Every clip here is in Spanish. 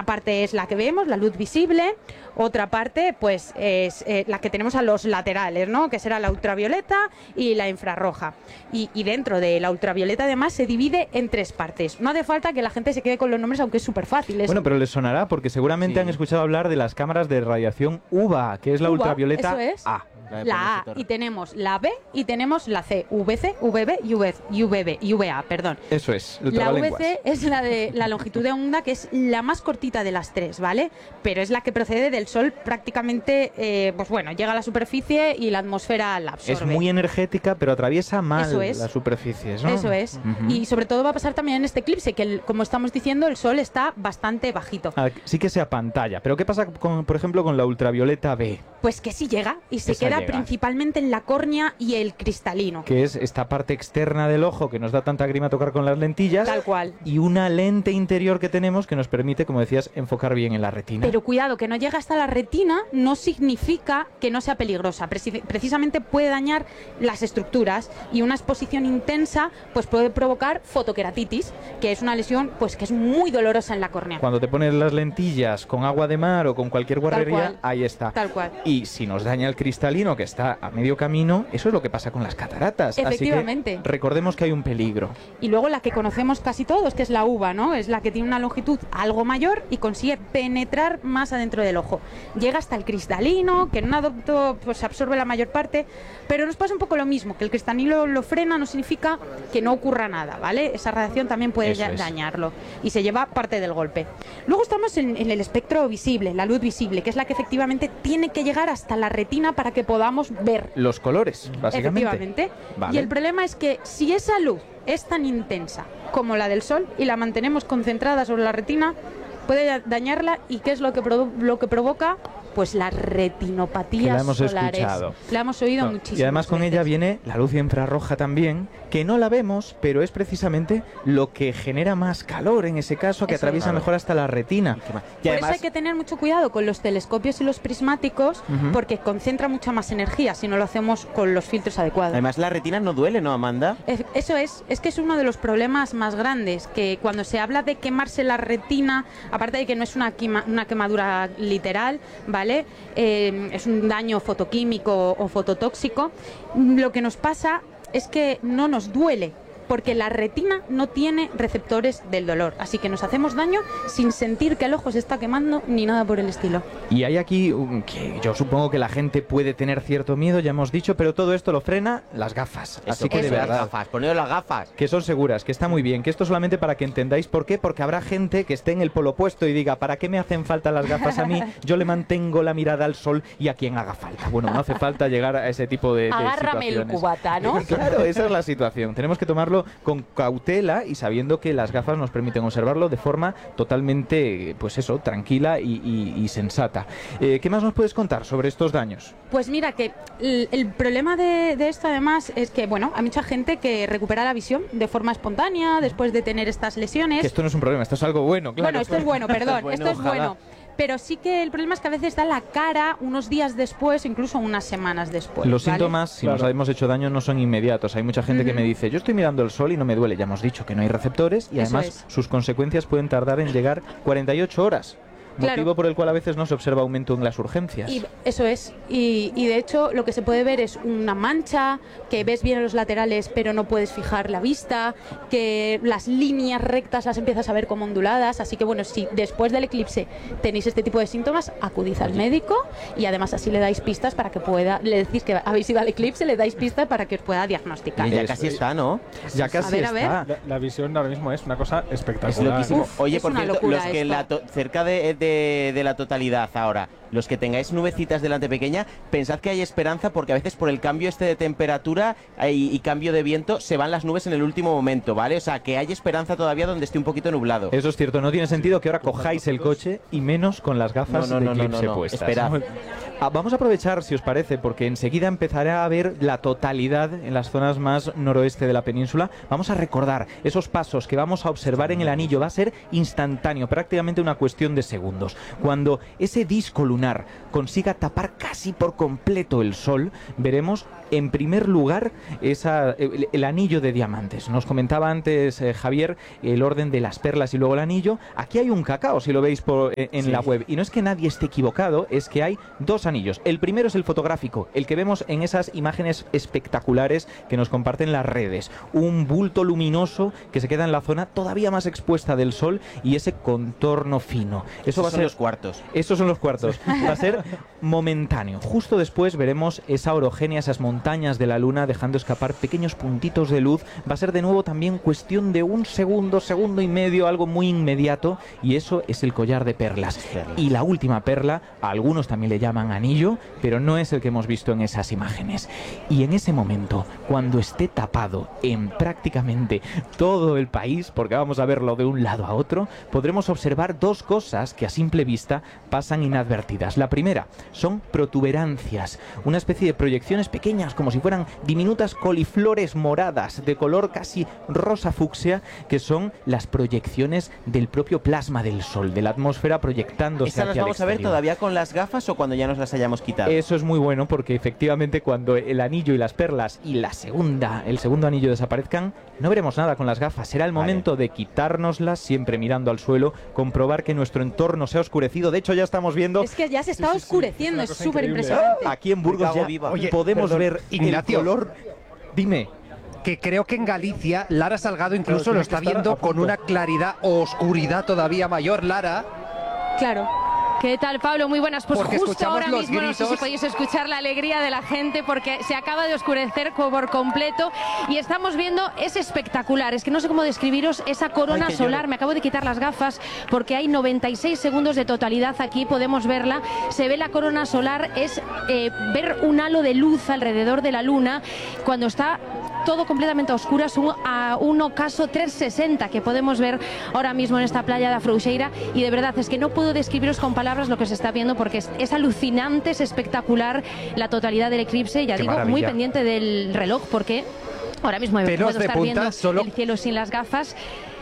parte es la que vemos, la luz visible, otra parte pues es la que tenemos a los laterales, ¿no? Que será la ultravioleta y la infrarroja. Y dentro de la ultravioleta además se divide en 3 partes. No hace falta que la gente se quede con los nombres, aunque es súper fácil. Bueno, pero les sonará porque seguramente han escuchado hablar de las cámaras de radiación UVA, que es la ultravioleta eso es. A. La A, y tenemos la B y tenemos la C, VC, VB y VA, perdón. Eso es, la VC es la de la longitud de onda, que es la más cortita de las 3, ¿vale? Pero es la que procede del Sol prácticamente, pues bueno, llega a la superficie y la atmósfera la absorbe. Es muy energética, pero atraviesa mal las superficies, ¿no? Eso es. Y sobre todo va a pasar también en este eclipse, que como estamos diciendo, el Sol está bastante bajito. Sí que se apantalla, pero ¿qué pasa, por ejemplo, con la ultravioleta B? Pues que sí llega y se queda principalmente en la córnea y el cristalino. Que es esta parte externa del ojo que nos da tanta grima tocar con las lentillas. Tal cual. Y una lente interior que tenemos que nos permite, como decías, enfocar bien en la retina. Pero cuidado, que no llega hasta la retina no significa que no sea peligrosa. Precisamente puede dañar las estructuras y una exposición intensa pues puede provocar fotoqueratitis, que es una lesión pues que es muy dolorosa en la córnea. Cuando te pones las lentillas con agua de mar o con cualquier guarrería, ahí está. Tal cual. Y si nos daña el cristalino, que está a medio camino, eso es lo que pasa con las cataratas. Efectivamente. Así que recordemos que hay un peligro. Y luego la que conocemos casi todos, que es la uva, ¿no? Es la que tiene una longitud algo mayor y consigue penetrar más adentro del ojo. Llega hasta el cristalino, que en un adulto pues absorbe la mayor parte, pero nos pasa un poco lo mismo, que el cristalino lo frena no significa que no ocurra nada, ¿vale? Esa radiación también puede dañarlo y se lleva parte del golpe. Luego estamos en el espectro visible, la luz visible, que es la que efectivamente tiene que llegar hasta la retina para que podamos ver los colores, básicamente. Efectivamente. Vale. Y el problema es que si esa luz es tan intensa como la del Sol y la mantenemos concentrada sobre la retina, puede dañarla. ¿Y qué es lo que provoca? Pues las retinopatías solares. Escuchado. La hemos oído muchísimo. Y además con ella viene la luz infrarroja también, que no la vemos, pero es precisamente lo que genera más calor en ese caso, que atraviesa mejor hasta la retina. Por eso hay que tener mucho cuidado con los telescopios y los prismáticos, porque concentra mucha más energía si no lo hacemos con los filtros adecuados. Además la retina no duele, ¿no, Amanda? Eso es que es uno de los problemas más grandes, que cuando se habla de quemarse la retina, aparte de que no es una quemadura literal, ¿vale? Es un daño fotoquímico o fototóxico. Lo que nos pasa es que no nos duele, porque la retina no tiene receptores del dolor, así que nos hacemos daño sin sentir que el ojo se está quemando ni nada por el estilo. Y hay aquí que yo supongo que la gente puede tener cierto miedo, ya hemos dicho, pero todo esto lo frena las gafas. Así que de verdad, las gafas, poneros las gafas. Que son seguras, que está muy bien, que esto solamente para que entendáis por qué, porque habrá gente que esté en el polo opuesto y diga, ¿para qué me hacen falta las gafas a mí? Yo le mantengo la mirada al sol y a quien haga falta. Bueno, no hace falta llegar a ese tipo de agárrame situaciones. El cubata, ¿no? Claro, esa es la situación. Tenemos que tomarlo con cautela y sabiendo que las gafas nos permiten observarlo de forma totalmente, pues eso, tranquila y sensata. ¿Qué más nos puedes contar sobre estos daños? Pues mira, que el problema de esto además es que, bueno, hay mucha gente que recupera la visión de forma espontánea después de tener estas lesiones. Que esto no es un problema, esto es algo bueno, claro. Bueno, esto es bueno, perdón, esto es bueno. Pero sí que el problema es que a veces da la cara unos días después, incluso unas semanas después. Los síntomas, si nos hemos hecho daño, no son inmediatos. Hay mucha gente que me dice, yo estoy mirando el sol y no me duele. Ya hemos dicho que no hay receptores y además sus consecuencias pueden tardar en llegar 48 horas. Motivo por el cual a veces no se observa aumento en las urgencias. Y eso es. Y de hecho lo que se puede ver es una mancha, que ves bien en los laterales pero no puedes fijar la vista, que las líneas rectas las empiezas a ver como onduladas. Así que bueno, si después del eclipse tenéis este tipo de síntomas, acudid al médico y además así le dais pistas para que pueda, le decís que habéis ido al eclipse, le dais pistas para que os pueda diagnosticar. Y ya casi está, ¿no? Ya casi está. La visión ahora mismo es una cosa espectacular. Es loquísimo. Oye, por cierto, los que cerca de la totalidad ahora, los que tengáis nubecitas delante pequeña, pensad que hay esperanza, porque a veces por el cambio de temperatura y cambio de viento se van las nubes en el último momento, ¿vale? O sea, que hay esperanza todavía donde esté un poquito nublado. Eso es cierto, no tiene sentido que ahora cojáis el coche y menos con las gafas de eclipse puestas. Esperad. Vamos a aprovechar, si os parece, porque enseguida empezará a ver la totalidad en las zonas más noroeste de la península. Vamos a recordar esos pasos que vamos a observar en el anillo. Va a ser instantáneo, prácticamente una cuestión de segundos. segundos. Cuando ese disco lunar consiga tapar casi por completo el Sol, veremos en primer lugar el anillo de diamantes. Nos comentaba antes Javier el orden de las perlas y luego el anillo. Aquí hay un cacao, si lo veis en la web. Y no es que nadie esté equivocado, es que hay dos anillos. El primero es el fotográfico, el que vemos en esas imágenes espectaculares que nos comparten las redes. Un bulto luminoso que se queda en la zona todavía más expuesta del Sol y ese contorno fino. Eso va a ser los cuartos. Esos son los cuartos. Va a ser momentáneo. Justo después veremos esa orogenia, esas montañas de la Luna dejando escapar pequeños puntitos de luz. Va a ser de nuevo también cuestión de un segundo, segundo y medio, algo muy inmediato, y eso es el collar de perlas. Y la última perla, a algunos también le llaman anillo, pero no es el que hemos visto en esas imágenes. Y en ese momento, cuando esté tapado en prácticamente todo el país, porque vamos a verlo de un lado a otro, podremos observar dos cosas que a simple vista pasan inadvertidas. La primera son protuberancias, una especie de proyecciones pequeñas, como si fueran diminutas coliflores moradas de color casi rosa fucsia, que son las proyecciones del propio plasma del Sol, de la atmósfera proyectándose hacia el exterior. ¿Estas las vamos a ver todavía con las gafas o cuando ya nos las hayamos quitado? Eso es muy bueno, porque efectivamente cuando el anillo y las perlas y el segundo anillo desaparezcan, no veremos nada con las gafas. Será el momento de quitárnoslas, siempre mirando al suelo, comprobar que nuestro entorno se ha oscurecido. De hecho, ya estamos viendo... Es que ya se está oscureciendo, es súper impresionante. Aquí en Burgos ya podemos ver Ignacio, el color... Dime. Que creo que en Galicia Lara Salgado incluso lo está viendo con una claridad o oscuridad todavía mayor, Lara. Claro. ¿Qué tal, Pablo? Muy buenas. Pues porque justo ahora los mismo gritos. No sé si podéis escuchar la alegría de la gente porque se acaba de oscurecer por completo y estamos viendo, es espectacular. Es que no sé cómo describiros esa corona solar. Me acabo de quitar las gafas porque hay 96 segundos de totalidad aquí, podemos verla. Se ve la corona solar, es ver un halo de luz alrededor de la Luna cuando está todo completamente a oscuras, a un ocaso 360 que podemos ver ahora mismo en esta playa de Afrouxeira, y de verdad es que no puedo describiros con palabras lo que se está viendo porque es alucinante, es espectacular la totalidad del eclipse. Ya digo, muy pendiente del reloj porque ahora mismo puedo estar viendo el cielo sin las gafas.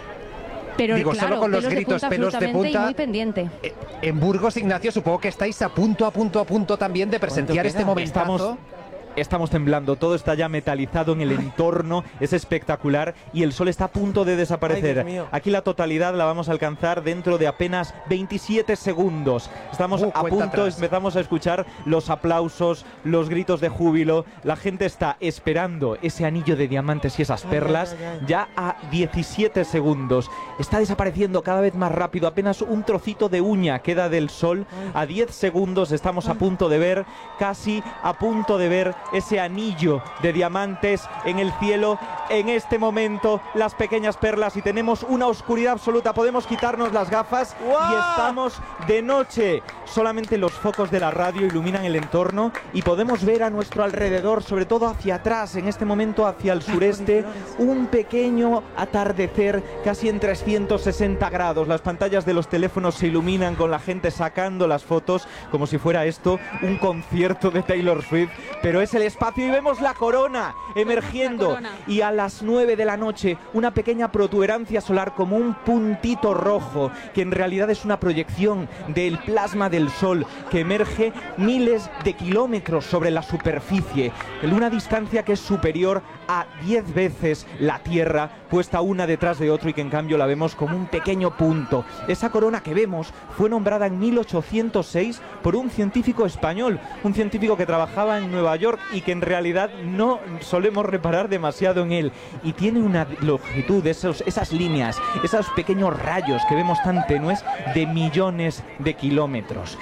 Pero digo, claro, solo con los gritos, pelos de punta. Y muy pendiente. En Burgos, Ignacio, supongo que estáis a punto también de presenciar este momentazo. Estamos temblando, todo está ya metalizado en el entorno, es espectacular y el Sol está a punto de desaparecer. Aquí la totalidad la vamos a alcanzar dentro de apenas 27 segundos. Estamos a punto, empezamos a escuchar los aplausos, los gritos de júbilo. La gente está esperando ese anillo de diamantes y esas perlas ya a 17 segundos. Está desapareciendo cada vez más rápido, apenas un trocito de uña queda del Sol. A 10 segundos estamos a punto de ver, casi a punto de ver ese anillo de diamantes en el cielo. En este momento las pequeñas perlas y tenemos una oscuridad absoluta. Podemos quitarnos las gafas y estamos de noche. Solamente los focos de la radio iluminan el entorno y podemos ver a nuestro alrededor, sobre todo hacia atrás, en este momento hacia el sureste, un pequeño atardecer casi en 360 grados. Las pantallas de los teléfonos se iluminan con la gente sacando las fotos como si fuera esto un concierto de Taylor Swift, pero es el espacio y vemos la corona emergiendo y a las 9 de la noche una pequeña protuberancia solar como un puntito rojo que en realidad es una proyección del plasma del Sol que emerge miles de kilómetros sobre la superficie en una distancia que es superior a 10 veces la Tierra puesta una detrás de otro y que en cambio la vemos como un pequeño punto. Esa corona que vemos fue nombrada en 1806 por un científico español, un científico que trabajaba en Nueva York y que en realidad no solemos reparar demasiado en él, y tiene una longitud, esas líneas, esos pequeños rayos que vemos tan tenues, de millones de kilómetros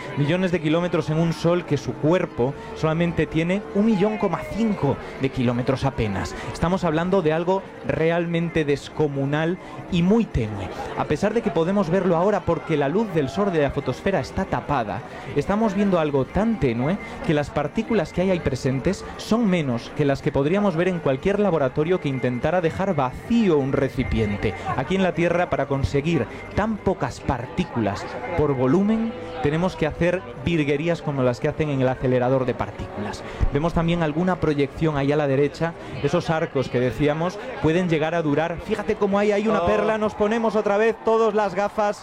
en un Sol que su cuerpo solamente tiene 1,5 millones de kilómetros apenas. Estamos hablando de algo realmente descomunal y muy tenue. A pesar de que podemos verlo ahora porque la luz del Sol de la fotosfera está tapada, estamos viendo algo tan tenue que las partículas que hay ahí presentes son menos que las que podríamos ver en cualquier laboratorio que intentara dejar vacío un recipiente. Aquí en la Tierra, para conseguir tan pocas partículas por volumen, tenemos que hacer virguerías como las que hacen en el acelerador de partículas. Vemos también alguna proyección ahí a la derecha. Esos arcos que decíamos pueden llegar a durar. Fíjate cómo hay ahí una perla. Nos ponemos otra vez todas las gafas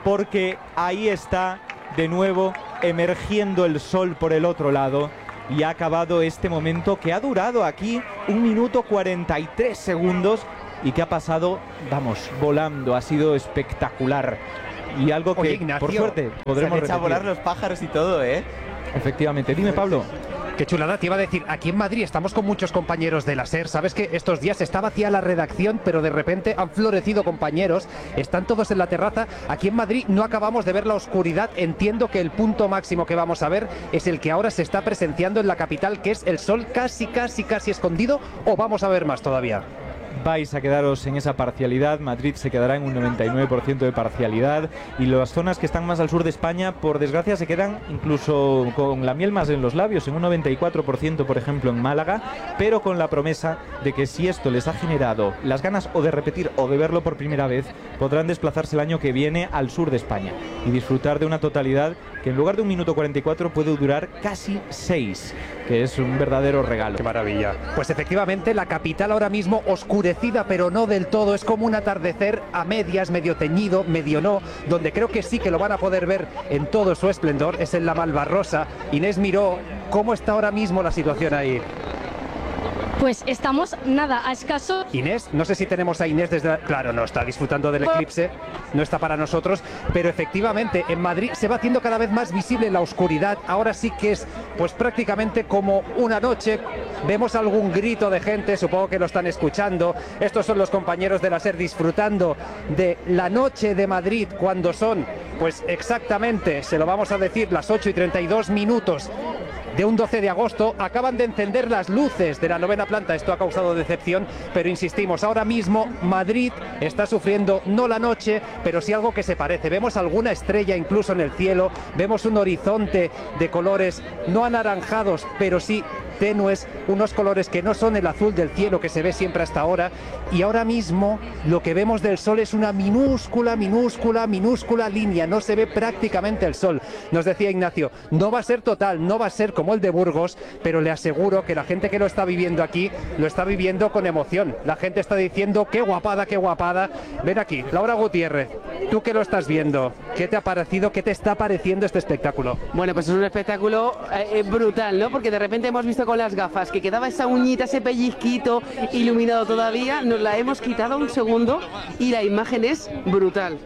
porque ahí está de nuevo emergiendo el sol por el otro lado y ha acabado este momento que ha durado aquí 1 minuto 43 segundos y que ha pasado, vamos, volando, ha sido espectacular y algo que, oye, Ignacio, por suerte, podremos repetir. Se han echado a volar los pájaros y todo, ¿eh? Efectivamente. Dime, Pablo. Qué chulada, te iba a decir, aquí en Madrid estamos con muchos compañeros de la SER, sabes que estos días está vacía la redacción, pero de repente han florecido compañeros, están todos en la terraza, aquí en Madrid no acabamos de ver la oscuridad, entiendo que el punto máximo que vamos a ver es el que ahora se está presenciando en la capital, que es el sol casi escondido, o vamos a ver más todavía. Vais a quedaros en esa parcialidad. Madrid se quedará en un 99% de parcialidad y las zonas que están más al sur de España, por desgracia, se quedan incluso con la miel más en los labios, en un 94%, por ejemplo, en Málaga, pero con la promesa de que si esto les ha generado las ganas o de repetir o de verlo por primera vez, podrán desplazarse el año que viene al sur de España y disfrutar de una totalidad que en lugar de 1 minuto 44 puede durar casi 6, que es un verdadero regalo. ¡Qué maravilla! Pues efectivamente la capital ahora mismo oscurecida, pero no del todo, es como un atardecer a medias, medio teñido, medio no, donde creo que sí que lo van a poder ver en todo su esplendor, es en la Malvarrosa. Inés Miró, ¿cómo está ahora mismo la situación ahí? Pues estamos, nada, a escaso... Inés, no sé si tenemos a Inés desde... Claro, no está disfrutando del eclipse, no está para nosotros, pero efectivamente en Madrid se va haciendo cada vez más visible la oscuridad. Ahora sí que es pues prácticamente como una noche. Vemos algún grito de gente, supongo que lo están escuchando. Estos son los compañeros de la SER disfrutando de la noche de Madrid cuando son, pues exactamente, se lo vamos a decir, las 8:32 de un 12 de agosto, acaban de encender las luces de la 9ª planta. Esto ha causado decepción, pero insistimos, ahora mismo Madrid está sufriendo no la noche, pero sí algo que se parece. Vemos alguna estrella incluso en el cielo, vemos un horizonte de colores no anaranjados, pero sí tenues, unos colores que no son el azul del cielo que se ve siempre hasta ahora, y ahora mismo lo que vemos del sol es una minúscula línea, no se ve prácticamente el sol. Nos decía Ignacio, no va a ser total, no va a ser como el de Burgos, pero le aseguro que la gente que lo está viviendo aquí, lo está viviendo con emoción. La gente está diciendo, qué guapada, qué guapada. Ven aquí, Laura Gutiérrez, tú que lo estás viendo, ¿qué te ha parecido, qué te está pareciendo este espectáculo? Bueno, pues es un espectáculo brutal, ¿no? Porque de repente hemos visto con las gafas que quedaba esa uñita, ese pellizquito iluminado todavía, nos la hemos quitado un segundo y la imagen es brutal.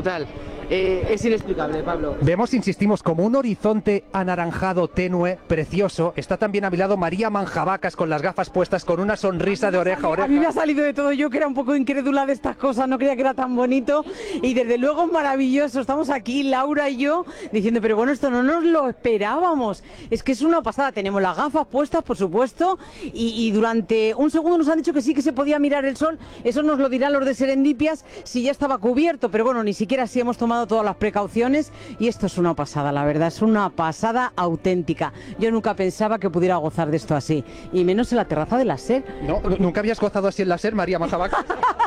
Es inexplicable, Pablo. Vemos, insistimos, como un horizonte anaranjado tenue, precioso. Está también a mi lado María Manjabacas con las gafas puestas, con una sonrisa de oreja a oreja. A mí me ha salido de todo, yo que era un poco incrédula de estas cosas, no creía que era tan bonito y desde luego es maravilloso. Estamos aquí, Laura y yo, diciendo, pero bueno, esto no nos lo esperábamos. Es que es una pasada, tenemos las gafas puestas, por supuesto, y durante un segundo nos han dicho que sí que se podía mirar el sol. Eso nos lo dirán los de Serendipias si ya estaba cubierto, pero bueno, ni siquiera así hemos tomado todas las precauciones y esto es una pasada, la verdad, es una pasada auténtica. Yo nunca pensaba que pudiera gozar de esto así, y menos en la terraza de la SER. No, ¿nunca habías gozado así en la SER, María Manjabacas?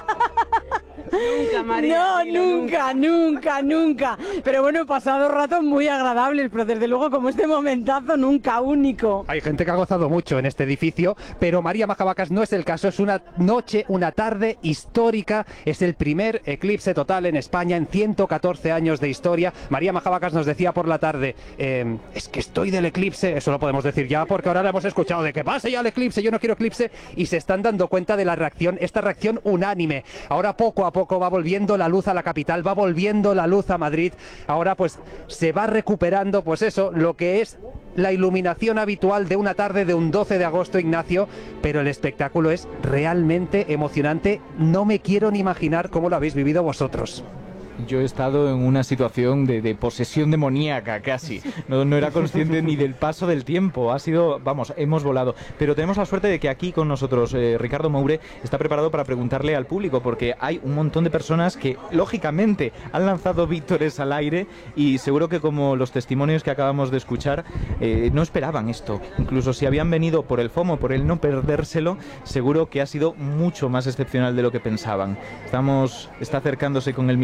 Nunca, María. No, nunca. Pero bueno, he pasado ratos muy agradables, pero desde luego como este momentazo nunca único. Hay gente que ha gozado mucho en este edificio, pero María Manjabacas no es el caso. Es una noche, una tarde histórica. Es el primer eclipse total en España en 114 años de historia. María Manjabacas nos decía por la tarde, es que estoy del eclipse. Eso lo podemos decir ya, porque ahora le hemos escuchado de que pase ya el eclipse, yo no quiero eclipse, y se están dando cuenta de la reacción, esta reacción unánime. Ahora poco a poco va volviendo la luz a la capital, va volviendo la luz a Madrid. Ahora pues se va recuperando, pues eso, lo que es la iluminación habitual de una tarde de un 12 de agosto, Ignacio, pero el espectáculo es realmente emocionante. No me quiero ni imaginar cómo lo habéis vivido vosotros. Yo he estado en una situación de posesión demoníaca casi. No era consciente ni del paso del tiempo. Ha sido, vamos, hemos volado. Pero tenemos la suerte de que aquí con nosotros Ricardo Moure está preparado para preguntarle al público, porque hay un montón de personas que, lógicamente, han lanzado vítores al aire y seguro que, como los testimonios que acabamos de escuchar, no esperaban esto. Incluso si habían venido por el FOMO, por el no perdérselo, seguro que ha sido mucho más excepcional de lo que pensaban. Está acercándose con el micrófono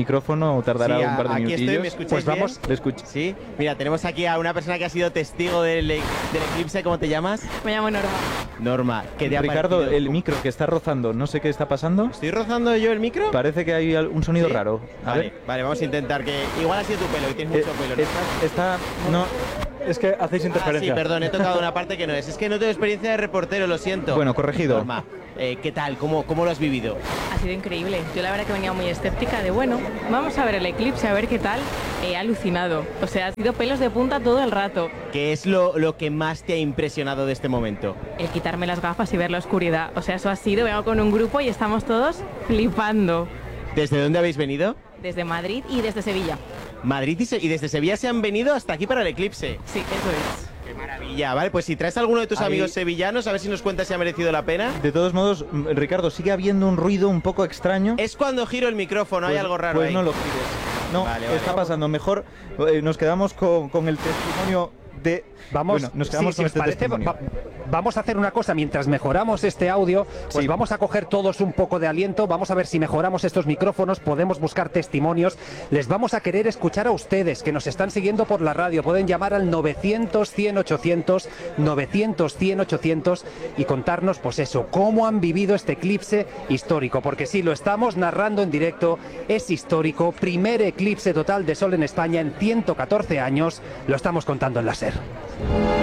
teléfono, tardará un par de aquí minutillos. estoy, ¿me escucháis Pues vamos, bien? le escucho. Sí, mira, tenemos aquí a una persona que ha sido testigo del eclipse. ¿Cómo te llamas? Me llamo Norma. Norma, ¿qué te ha Ricardo, parecido? el micro que está rozando, no sé qué está pasando. ¿Estoy rozando yo el micro? Parece que hay un sonido ¿Sí? raro. Vale, vamos a intentar que... Igual ha sido tu pelo, que tienes mucho pelo, ¿no? No, es que hacéis interferencia. Sí, perdón, he tocado una parte que no es. Es que no tengo experiencia de reportero, lo siento. Bueno, corregido. Norma, ¿qué tal? ¿Cómo lo has vivido? Ha sido increíble. Yo la verdad que venía muy escéptica de, bueno, vamos a ver el eclipse, a ver qué tal. He alucinado. O sea, ha sido pelos de punta todo el rato. ¿Qué es lo que más te ha impresionado de este momento? El quitarme las gafas y ver la oscuridad. O sea, eso ha sido, vengo con un grupo y estamos todos flipando. ¿Desde dónde habéis venido? Desde Madrid y desde Sevilla. Madrid y desde Sevilla se han venido hasta aquí para el eclipse. Sí, eso es. ¡Qué maravilla! Vale, pues si traes a alguno de tus amigos sevillanos, a ver si nos cuentas si ha merecido la pena. De todos modos, Ricardo, sigue habiendo un ruido un poco extraño. Es cuando giro el micrófono, hay algo raro pues ahí. No lo gires. No, vale. Está pasando. Mejor nos quedamos con el testimonio de... Vamos, bueno, nos quedamos con este testimonio. Vamos a hacer una cosa, mientras mejoramos este audio, pues vamos a coger todos un poco de aliento, vamos a ver si mejoramos estos micrófonos, podemos buscar testimonios, les vamos a querer escuchar a ustedes, que nos están siguiendo por la radio, pueden llamar al 900-100-800, 900-100-800 y contarnos, pues eso, cómo han vivido este eclipse histórico, porque sí, lo estamos narrando en directo, es histórico, primer eclipse total de sol en España en 114 años, lo estamos contando en la SER.